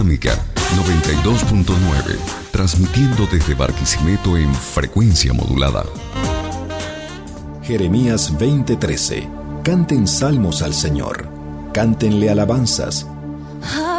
Panorámica 92.9, transmitiendo desde Barquisimeto en frecuencia modulada. Jeremías 20:13. Canten salmos al Señor, cántenle alabanzas.